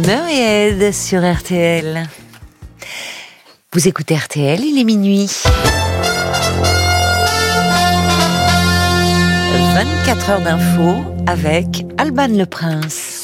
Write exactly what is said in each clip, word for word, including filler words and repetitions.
Murray sur R T L. Vous écoutez R T L, il est minuit. vingt-quatre heures d'infos avec Alban Le Prince.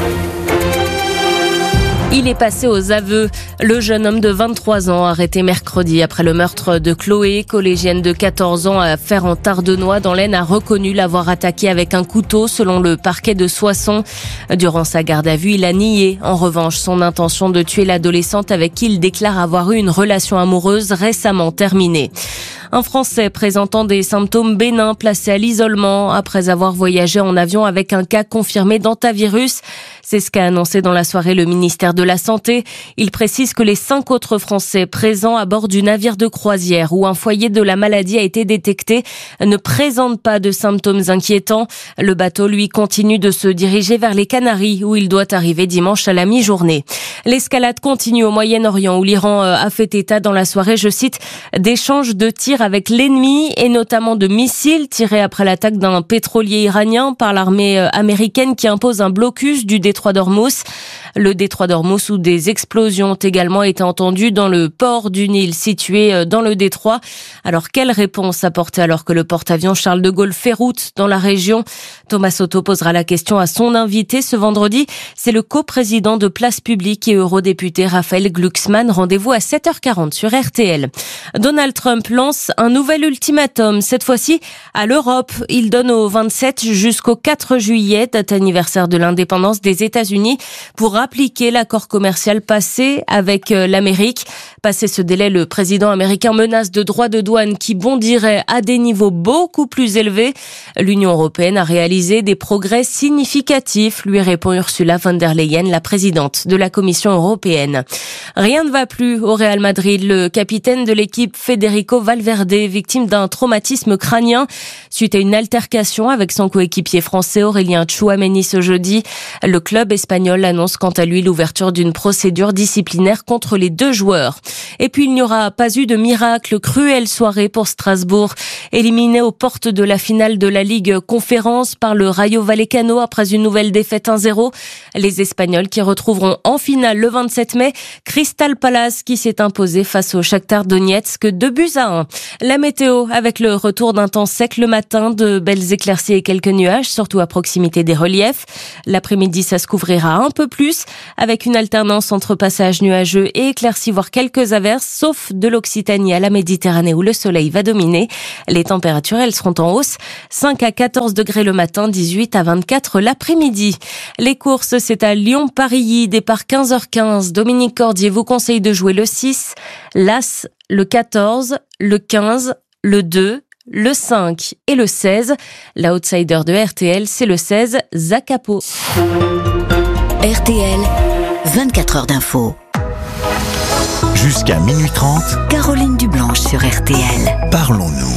Il est passé aux aveux. Le jeune homme de vingt-trois ans, arrêté mercredi après le meurtre de Chloé, collégienne de quatorze ans à Fère-en-Tardenois dans l'Aisne, a reconnu l'avoir attaqué avec un couteau selon le parquet de Soissons. Durant sa garde à vue, il a nié en revanche son intention de tuer l'adolescente avec qui il déclare avoir eu une relation amoureuse récemment terminée. Un Français présentant des symptômes bénins placé à l'isolement après avoir voyagé en avion avec un cas confirmé d'hantavirus. C'est ce qu'a annoncé dans la soirée le ministère de la Santé. Il précise que les cinq autres Français présents à bord du navire de croisière où un foyer de la maladie a été détecté ne présentent pas de symptômes inquiétants. Le bateau, lui, continue de se diriger vers les Canaries où il doit arriver dimanche à la mi-journée. L'escalade continue au Moyen-Orient où l'Iran a fait état dans la soirée, je cite, d'échanges de tirs avec l'ennemi et notamment de missiles tirés après l'attaque d'un pétrolier iranien par l'armée américaine qui impose un blocus du détroit d'Ormuz. Le détroit d'Ormuz où des explosions ont également été entendues dans le port du Nil situé dans le détroit. Alors quelle réponse apporter alors que le porte-avions Charles de Gaulle fait route dans la région? Thomas Soto posera la question à son invité ce vendredi. C'est le coprésident de Place Publique et eurodéputé Raphaël Glucksmann. Rendez-vous à sept heures quarante sur R T L. Donald Trump lance un nouvel ultimatum, cette fois-ci à l'Europe. Il donne au vingt-sept jusqu'au quatre juillet, date anniversaire de l'indépendance des États-Unis, pour appliquer l'accord commercial passé avec l'Amérique. Passé ce délai, le président américain menace de droits de douane qui bondiraient à des niveaux beaucoup plus élevés. L'Union européenne a réalisé des progrès significatifs, lui répond Ursula von der Leyen, la présidente de la Commission européenne. Rien ne va plus au Real Madrid. Le capitaine de l'équipe, Federico Valverde, victime d'un traumatisme crânien suite à une altercation avec son coéquipier français Aurélien Tchouaméni ce jeudi. Le club espagnol annonce quant à lui l'ouverture d'une procédure disciplinaire contre les deux joueurs. Et puis il n'y aura pas eu de miracle, cruelle soirée pour Strasbourg, éliminé aux portes de la finale de la Ligue Conférence par le Rayo Vallecano après une nouvelle défaite un zéro. Les Espagnols qui retrouveront en finale le vingt-sept mai Crystal Palace qui s'est imposé face au Shakhtar Donetsk deux buts à un. La météo avec le retour d'un temps sec le matin, de belles éclaircies et quelques nuages, surtout à proximité des reliefs. L'après-midi, ça se couvrira un peu plus avec une alternance entre passages nuageux et éclaircies, voire quelques averses, sauf de l'Occitanie à la Méditerranée où le soleil va dominer. Les températures, elles seront en hausse. cinq à quatorze degrés le matin, dix-huit à vingt-quatre l'après-midi. Les courses, c'est à Lyon-Parilly, départ quinze heures quinze. Dominique Cordier vous conseille de jouer le six, l'As, le quatorze, le quinze, le deux, le cinq et le seize. L'outsider de R T L, c'est le seize, Zacapo. R T L, vingt-quatre heures d'info. Jusqu'à minuit trente, Caroline Dublanche sur R T L. Parlons-nous.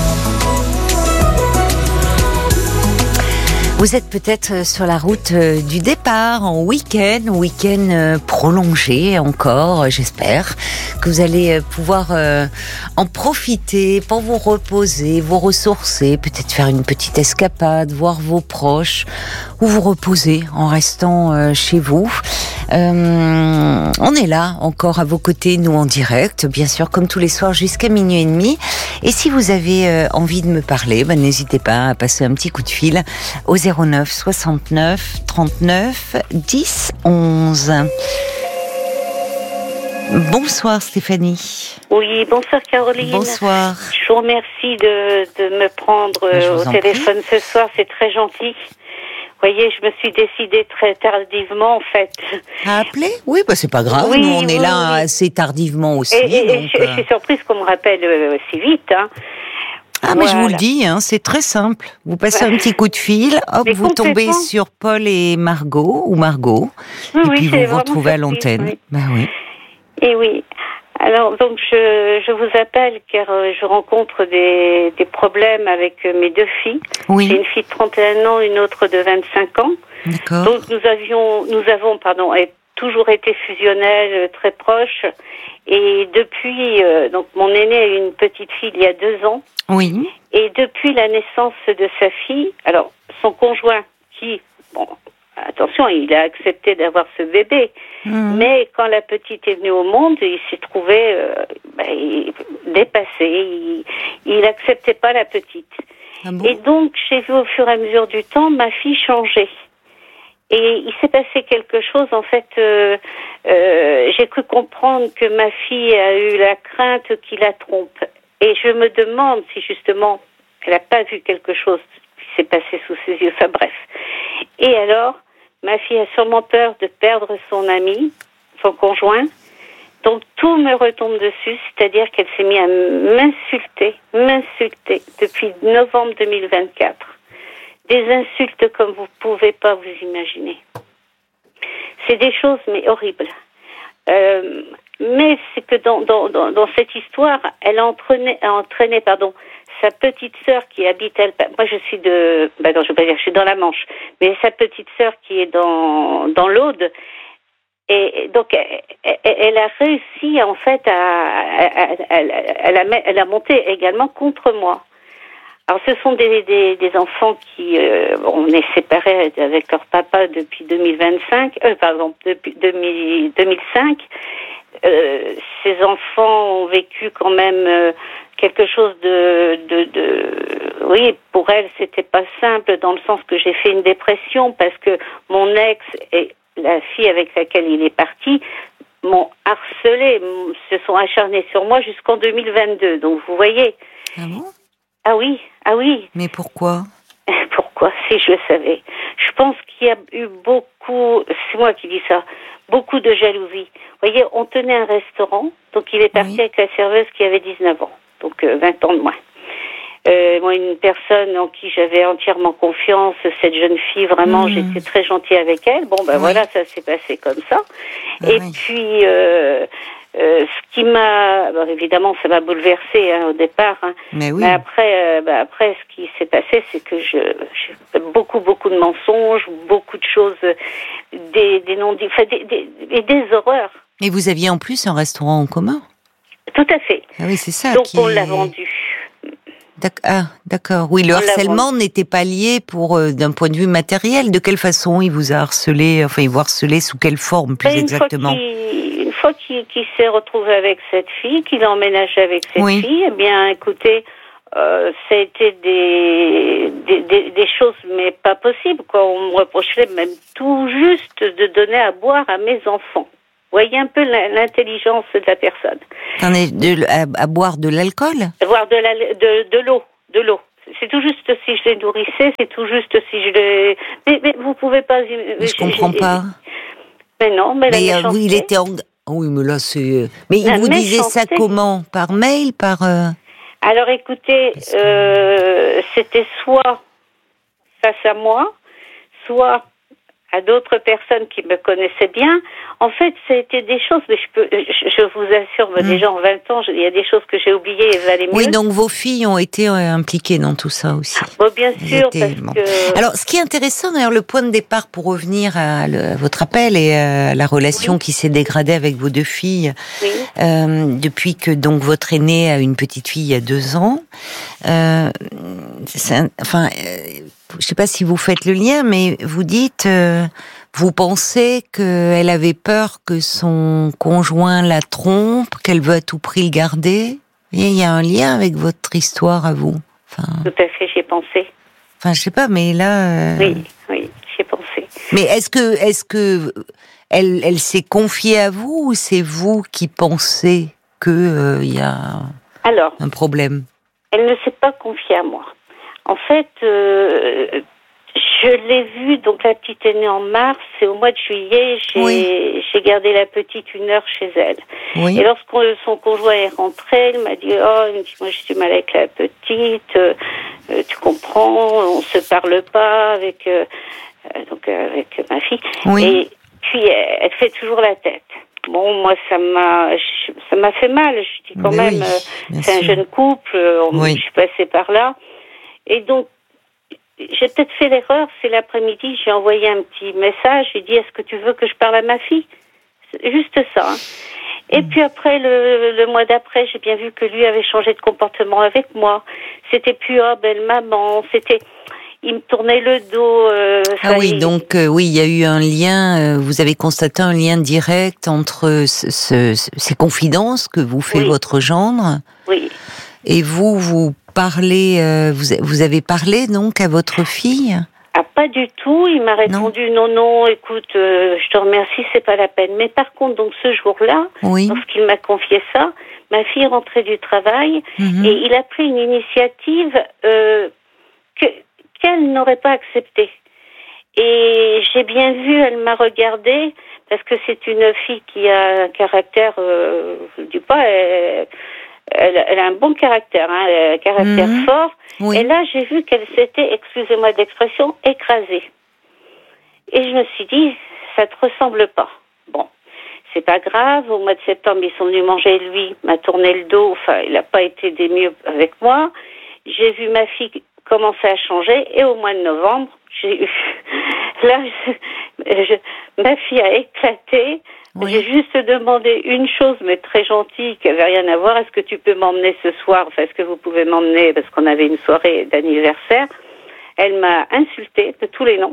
Vous êtes peut-être sur la route du départ, en week-end, week-end prolongé encore, j'espère que vous allez pouvoir en profiter pour vous reposer, vous ressourcer, peut-être faire une petite escapade, voir vos proches, ou vous reposer en restant chez vous. Euh, on est là encore à vos côtés, nous en direct, bien sûr, comme tous les soirs jusqu'à minuit et demi. Et si vous avez euh, envie de me parler, ben, n'hésitez pas à passer un petit coup de fil au zéro neuf soixante-neuf trente-neuf dix onze. Bonsoir Stéphanie. Oui, bonsoir Caroline. Bonsoir. Je vous remercie de, de me prendre au téléphone prie. Ce soir, c'est très gentil. Vous voyez, je me suis décidée très tardivement, en fait. À appeler ? Oui, bah c'est pas grave. Oui, nous, on oui, est là oui. assez tardivement aussi. Et, et, donc, et je, euh... je suis surprise qu'on me rappelle euh, si vite. Hein. Ah, mais voilà. je vous le dis, hein, c'est très simple. Vous passez un petit coup de fil, hop, mais vous tombez sur Paul et Margot, ou Margot, oui, et oui, puis vous vous retrouvez à l'antenne. Oui. Ben oui. Et oui. Alors, donc, je, je vous appelle car euh, je rencontre des, des problèmes avec euh, mes deux filles. Oui. J'ai une fille de trente et un ans, une autre de vingt-cinq ans. D'accord. Donc, nous avions, nous avons, pardon, toujours été fusionnels, très proches. Et depuis, euh, donc, mon aîné a eu une petite fille il y a deux ans. Oui. Et depuis la naissance de sa fille, alors, son conjoint, qui, bon, attention, il a accepté d'avoir ce bébé. Mmh. Mais quand la petite est venue au monde, il s'est trouvé euh, bah, il, dépassé. Il n'acceptait pas la petite. Ah bon? Et donc, j'ai vu au fur et à mesure du temps ma fille changer. Et il s'est passé quelque chose, en fait, euh, euh, j'ai cru comprendre que ma fille a eu la crainte qu'il la trompe. Et je me demande si, justement, elle n'a pas vu quelque chose qui s'est passé sous ses yeux. Enfin, bref. Et alors, ma fille a sûrement peur de perdre son ami, son conjoint. Donc, tout me retombe dessus, c'est-à-dire qu'elle s'est mise à m'insulter, m'insulter depuis novembre deux mille vingt-quatre. Des insultes comme vous ne pouvez pas vous imaginer. C'est des choses, mais horribles. Euh, mais c'est que dans, dans, dans, dans cette histoire, elle a entraîné, a entraîné pardon, sa petite sœur qui habite, elle, moi je suis de, bah non, je veux pas dire, je suis dans la Manche, mais sa petite sœur qui est dans, dans l'Aude, et donc elle, elle a réussi en fait à, à, à, à, elle, a, elle a monté également contre moi. Alors, ce sont des, des, des enfants qui, euh, on est séparés avec leur papa depuis deux mille vingt-cinq, euh, pardon, depuis deux mille, deux mille cinq. Euh, ces enfants ont vécu quand même euh, quelque chose de, de, de, oui, pour elles, c'était pas simple dans le sens que j'ai fait une dépression parce que mon ex et la fille avec laquelle il est parti m'ont harcelé, se sont acharnés sur moi jusqu'en deux mille vingt-deux. Donc, vous voyez. Ah bon? Ah oui, ah oui. Mais pourquoi? Pourquoi? Si je le savais. Je pense qu'il y a eu beaucoup, c'est moi qui dis ça, beaucoup de jalousie. Vous voyez, on tenait un restaurant, donc il est parti oui. avec la serveuse qui avait dix-neuf ans, donc euh, vingt ans de moins. Euh, moi, une personne en qui j'avais entièrement confiance, cette jeune fille, vraiment, mmh. j'étais très gentille avec elle. Bon, ben oui. voilà, ça s'est passé comme ça. Ah, Et oui. puis... Euh, Euh, ce qui m'a, bon, évidemment, ça m'a bouleversée hein, au départ. Hein. Mais, oui. Mais après, euh, bah, après, ce qui s'est passé, c'est que je, j'ai beaucoup, beaucoup de mensonges, beaucoup de choses, des, des non, enfin, des, des, des, des horreurs. Et vous aviez en plus un restaurant en commun? Tout à fait. Ah oui, c'est ça. Donc qui... on l'a vendu. D'accord. Ah, d'accord. Oui, le on harcèlement n'était pas lié pour euh, d'un point de vue matériel. De quelle façon il vous a harcelé? Enfin, il vous harcelé sous quelle forme plus une exactement? Fois qu'il, une fois qu'il, qu'il s'est retrouvé avec cette fille, qu'il a emménagé avec cette oui. fille, eh bien, écoutez, euh, ça a été des, des, des, des choses, mais pas possibles, quoi. On me reprochait même tout juste de donner à boire à mes enfants. Vous voyez un peu l'intelligence de la personne. T'en es de, à, à boire de l'alcool? Boire de, la, de, de l'eau, de l'eau. C'est tout juste si je les nourrissais, c'est tout juste si je les... Mais, mais vous pouvez pas... Mais je comprends pas. Mais non, mais, mais la euh, oui, il était en... Oui, mais là, c'est... Mais il vous disait ça comment? Par mail? Par... Euh... Alors, écoutez, que... euh, c'était soit face à moi, soit... à d'autres personnes qui me connaissaient bien. En fait, ça a été des choses, mais je peux, je, je vous assure, mmh. déjà en vingt ans, il y a des choses que j'ai oubliées et valaient mieux. Oui, donc vos filles ont été euh, impliquées dans tout ça aussi. Bon, bien sûr, étaient, parce bon. que... Alors, ce qui est intéressant, d'ailleurs, le point de départ pour revenir à, le, à votre appel et à la relation oui. qui s'est dégradée avec vos deux filles, oui. euh, depuis que donc votre aînée a une petite fille il y a deux ans. Euh, c'est un, enfin... Euh, je ne sais pas si vous faites le lien, mais vous dites, euh, vous pensez qu'elle avait peur que son conjoint la trompe, qu'elle veut à tout prix le garder. Il y a un lien avec votre histoire à vous. Enfin, tout à fait, j'y ai pensé. Enfin, je sais pas, mais là. Euh... Oui, oui, j'y ai pensé. Mais est-ce que, est-ce que elle, elle s'est confiée à vous ou c'est vous qui pensez que euh, y a Alors, un problème? Elle ne s'est pas confiée à moi. En fait, euh, je l'ai vue, donc la petite est née en mars, et au mois de juillet, j'ai, oui. j'ai gardé la petite une heure chez elle. Oui. Et lorsque son conjoint est rentré, il m'a dit, oh, il me dit, moi je suis mal avec la petite, euh, tu comprends, on se parle pas avec, euh, donc, avec ma fille. Oui. Et puis, elle, elle fait toujours la tête. Bon, moi, ça m'a, ça m'a fait mal. Je dis quand Mais même, oui, c'est sûr. Un jeune couple, oui. je suis passée par là. Et donc, j'ai peut-être fait l'erreur, c'est l'après-midi, j'ai envoyé un petit message, j'ai dit, est-ce que tu veux que je parle à ma fille? C'est juste ça. Hein. Et mmh. puis après, le, le mois d'après, j'ai bien vu que lui avait changé de comportement avec moi. C'était plus, oh, belle maman, c'était... il me tournait le dos. Euh, ah oui, il... donc euh, oui, il y a eu un lien, euh, vous avez constaté un lien direct entre ce, ce, ces confidences que vous fait oui. votre gendre. Oui. Et vous, vous parlez, euh, vous, vous avez parlé donc à votre fille ? Ah, pas du tout. Il m'a répondu non, non, non écoute, euh, je te remercie, c'est pas la peine. Mais par contre, donc ce jour-là, oui. lorsqu'il m'a confié ça, ma fille rentrait du travail mm-hmm. et il a pris une initiative euh, que, qu'elle n'aurait pas acceptée. Et j'ai bien vu, elle m'a regardée, parce que c'est une fille qui a un caractère, euh, je ne dis pas, elle, elle, elle a un bon caractère, hein, un caractère mm-hmm. fort. Oui. Et là, j'ai vu qu'elle s'était, excusez-moi d'expression, écrasée. Et je me suis dit, ça te ressemble pas. Bon, c'est pas grave. Au mois de septembre, ils sont venus manger, lui m'a tourné le dos. Enfin, il n'a pas été des mieux avec moi. J'ai vu ma fille commencer à changer. Et au mois de novembre, j'ai eu... Là, je... Je... ma fille a éclaté. Oui. J'ai juste demandé une chose, mais très gentille, qui n'avait rien à voir. Est-ce que tu peux m'emmener ce soir ? Enfin, est-ce que vous pouvez m'emmener ? Parce qu'on avait une soirée d'anniversaire. Elle m'a insultée de tous les noms.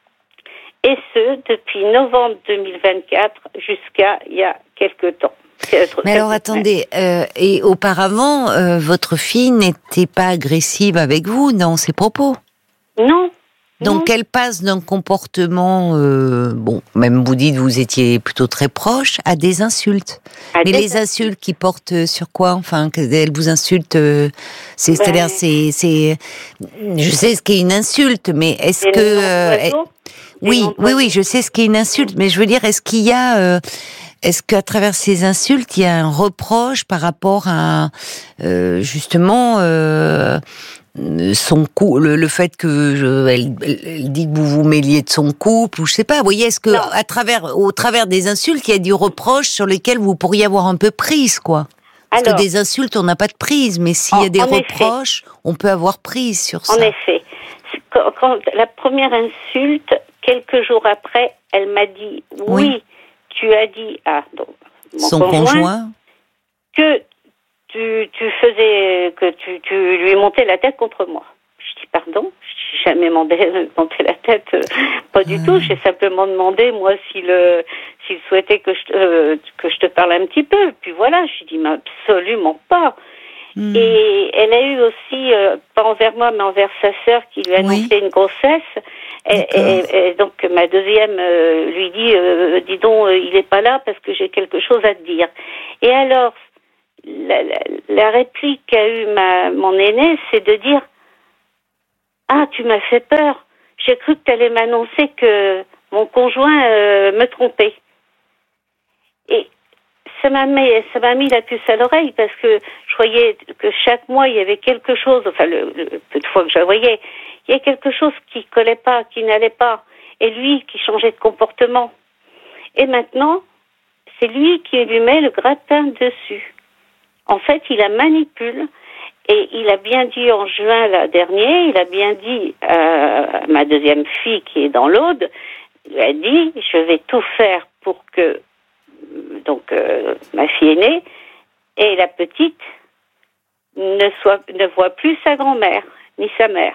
Et ce, depuis novembre deux mille vingt-quatre jusqu'à il y a quelque temps. Mais alors, attendez, euh, et auparavant, euh, votre fille n'était pas agressive avec vous dans ses propos ? Non. Donc, non. elle passe d'un comportement, euh, bon, même vous dites vous étiez plutôt très proche, à des insultes. À Mais des les insultes qui portent sur quoi ? Enfin, elle vous insulte, euh, c'est, ben... c'est-à-dire, c'est, c'est, je sais ce qu'est une insulte, mais est-ce des que, euh, oui, oui, oui, je sais ce qu'est une insulte, mais je veux dire, est-ce qu'il y a, euh, est-ce qu'à travers ces insultes, il y a un reproche par rapport à, euh, justement, euh, son coup, le, le fait que je, elle, elle dit que vous vous mêliez de son couple, ou je sais pas. Vous voyez, est-ce que à travers, au travers des insultes, il y a du reproche sur lesquels vous pourriez avoir un peu prise, quoi. Parce Alors, que des insultes, on n'a pas de prise, mais s'il y a des reproches, effet. on peut avoir prise sur ça. En effet, quand, quand la première insulte, quelques jours après, elle m'a dit oui, oui. tu as dit à donc, mon son conjoint, conjoint que Tu, tu faisais, que tu, tu lui montais la tête contre moi. Je dis pardon, je n'ai jamais monté, monté la tête, euh, pas du mmh. tout. J'ai simplement demandé, moi, s'il, euh, s'il souhaitait que je, euh, que je te parle un petit peu. Puis voilà, je dis mais absolument pas. Mmh. Et elle a eu aussi, euh, pas envers moi, mais envers sa sœur qui lui a annoncé oui. une grossesse. Et, et, et donc ma deuxième euh, lui dit, euh, dis donc, euh, il n'est pas là parce que j'ai quelque chose à te dire. Et alors, La, la, la réplique qu'a eue ma, mon aînée, c'est de dire « Ah, tu m'as fait peur. J'ai cru que tu allais m'annoncer que mon conjoint euh, me trompait. » Et ça m'a, mis, ça m'a mis la puce à l'oreille parce que je voyais que chaque mois, il y avait quelque chose, enfin, le, le peu de fois que je la voyais, il y avait quelque chose qui ne collait pas, qui n'allait pas. Et lui, qui changeait de comportement. Et maintenant, c'est lui qui lui met le gratin dessus. En fait, il la manipule et il a bien dit en juin là, dernier, il a bien dit à ma deuxième fille qui est dans l'Aude, il a dit, je vais tout faire pour que donc euh, ma fille aînée et la petite ne, soit, ne voient plus sa grand-mère ni sa mère.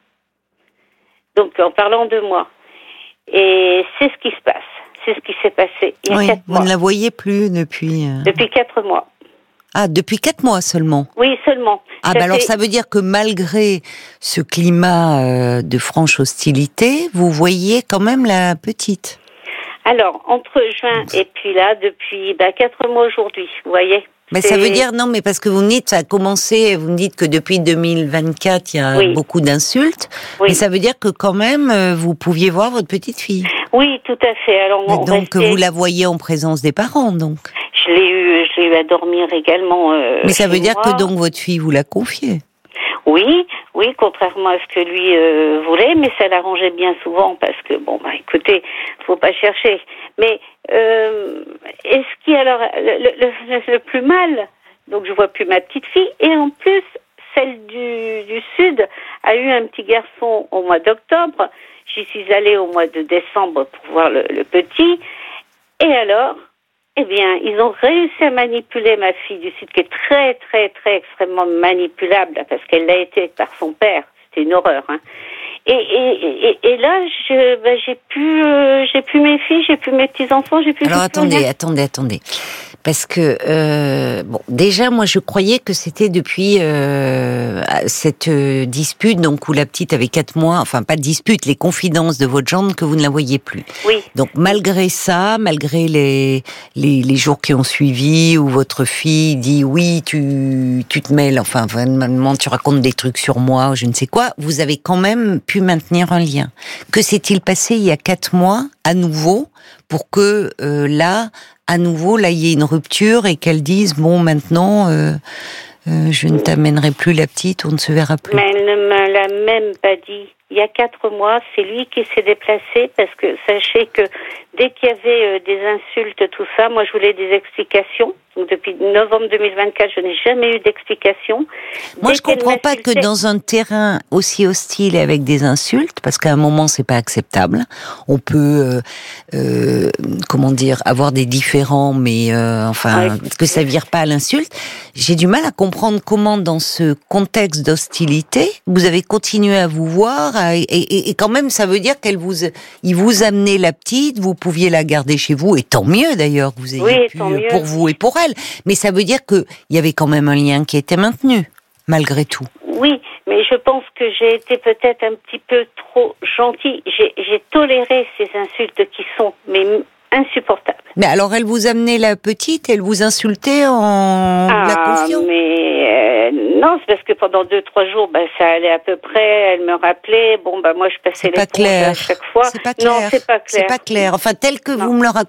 Donc en parlant de moi. Et c'est ce qui se passe. C'est ce qui s'est passé il y a oui, quatre mois. Vous ne la voyez plus depuis... Euh... Depuis quatre mois. Ah, depuis quatre mois seulement. Oui, seulement. Ah, bah alors ça veut dire que malgré ce climat euh, de franche hostilité, vous voyez quand même la petite. Alors, entre juin et puis là, depuis bah, quatre mois aujourd'hui, vous voyez. Mais c'est... ça veut dire, non, mais parce que vous me dites, ça a commencé, vous me dites que depuis deux mille vingt-quatre, il y a oui. beaucoup d'insultes, oui. mais ça veut dire que quand même, vous pouviez voir votre petite fille. Oui, tout à fait. Alors, on donc, restait... vous la voyez en présence des parents, donc. Je l'ai eu, je l'ai eu à dormir également. Euh, mais ça veut dire moi. que donc votre fille vous l'a confiée. Oui, oui, contrairement à ce que lui euh, voulait, mais ça l'arrangeait bien souvent parce que bon, bah écoutez, faut pas chercher. Mais euh, est-ce qui alors le, le, le, le plus mal, donc je vois plus ma petite fille et en plus celle du, du sud a eu un petit garçon au mois d'octobre. J'y suis allée au mois de décembre pour voir le, le petit et alors. Eh bien, ils ont réussi à manipuler ma fille du Sud, qui est très, très, très extrêmement manipulable, parce qu'elle l'a été par son père. C'était une horreur, hein. Et, et, et, et là, je, ben, j'ai plus, euh, j'ai plus mes filles, j'ai plus mes petits enfants, j'ai plus. Alors j'ai plus attendez, rien. attendez, attendez. Parce que euh, bon, déjà moi je croyais que c'était depuis euh, cette euh, dispute, donc où la petite avait quatre mois, enfin pas de dispute, les confidences de votre gendre que vous ne la voyez plus. Oui. Donc malgré ça, malgré les les, les jours qui ont suivi, où votre fille dit oui, tu tu te mêles, enfin vraiment tu racontes des trucs sur moi, je ne sais quoi, vous avez quand même pu maintenir un lien. Que s'est-il passé il y a quatre mois à nouveau pour que euh, là à nouveau, là, il y a une rupture et qu'elle dise, bon, maintenant, euh, euh, je ne t'amènerai plus la petite, on ne se verra plus. Mais elle ne me l'a même pas dit. Il y a quatre mois, c'est lui qui s'est déplacé parce que sachez que dès qu'il y avait euh, des insultes, tout ça, moi je voulais des explications. Donc depuis novembre deux mille vingt-quatre, je n'ai jamais eu d'explication. Moi, Dès je comprends pas que dans un terrain aussi hostile et avec des insultes, parce qu'à un moment, c'est pas acceptable. On peut, euh, euh, comment dire, avoir des différends, mais euh, enfin, Ouais. que ça vire pas à l'insulte. J'ai du mal à comprendre comment, dans ce contexte d'hostilité, vous avez continué à vous voir, à, et, et, et quand même, ça veut dire qu'elle vous, il vous amenait la petite, vous pouviez la garder chez vous, et tant mieux d'ailleurs que vous ayez Oui, pu, tant mieux. pour vous et pour elle. Mais ça veut dire qu'il y avait quand même un lien qui était maintenu, malgré tout. Oui, mais je pense que j'ai été peut-être un petit peu trop gentille. J'ai, j'ai toléré ces insultes qui sont mais insupportables. Mais alors, elle vous amenait la petite, elle vous insultait en ah, la confiant. mais euh, non, c'est parce que pendant deux, trois jours, ben, ça allait à peu près. Elle me rappelait. Bon, ben moi, je passais C'est pas l'éponge clair. à chaque fois. C'est pas clair. Non, c'est pas clair. C'est pas clair. Enfin, tel que Non. vous me le racontez.